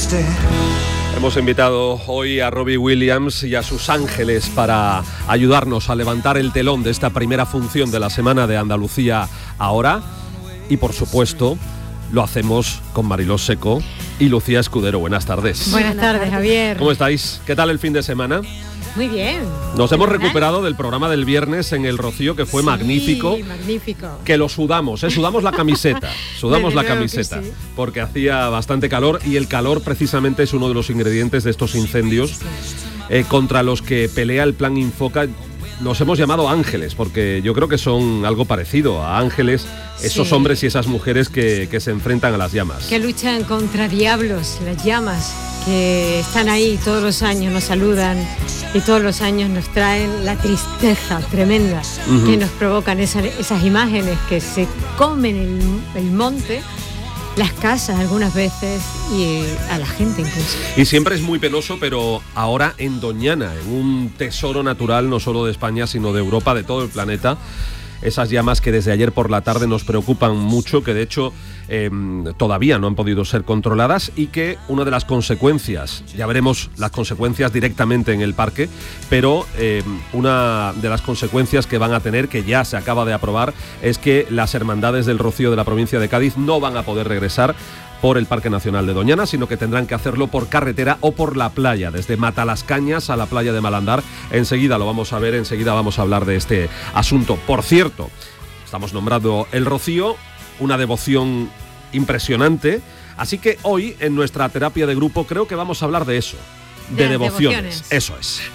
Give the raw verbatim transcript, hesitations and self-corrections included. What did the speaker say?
triste. Hemos invitado hoy a Robbie Williams y a sus ángeles para ayudarnos a levantar el telón de esta primera función de la Semana de Andalucía ahora. Y por supuesto, lo hacemos con Mariló Seco y Lucía Escudero. Buenas tardes. Buenas tardes, Javier. ¿Cómo estáis? ¿Qué tal el fin de semana? Muy bien. Nos hemos recuperado del programa del viernes en el Rocío, que fue sí, magnífico. magnífico. Que lo sudamos, ¿eh? Sudamos la camiseta. Sudamos la camiseta. Sí. Porque hacía bastante calor y el calor precisamente es uno de los ingredientes de estos incendios eh, contra los que pelea el Plan Infoca. Los hemos llamado ángeles, porque yo creo que son algo parecido a ángeles, esos sí. hombres y esas mujeres que, que se enfrentan a las llamas. Que luchan contra diablos, las llamas, que están ahí todos los años, nos saludan y todos los años nos traen la tristeza tremenda uh-huh. que nos provocan esa, esas imágenes que se comen el, el monte, las casas algunas veces y a la gente incluso. Y siempre es muy penoso, pero ahora en Doñana, en un tesoro natural no solo de España, sino de Europa, de todo el planeta, esas llamas que desde ayer por la tarde nos preocupan mucho, que de hecho eh, todavía no han podido ser controladas y que una de las consecuencias, ya veremos las consecuencias directamente en el parque, pero eh, una de las consecuencias que van a tener, que ya se acaba de aprobar, es que las hermandades del Rocío de la provincia de Cádiz no van a poder regresar por el Parque Nacional de Doñana, sino que tendrán que hacerlo por carretera o por la playa, desde Matalascañas a la playa de Malandar. Enseguida lo vamos a ver, enseguida vamos a hablar de este asunto. Por cierto, estamos nombrando el Rocío, una devoción impresionante, así que hoy en nuestra terapia de grupo creo que vamos a hablar de eso, de, de devociones. devociones. Eso es.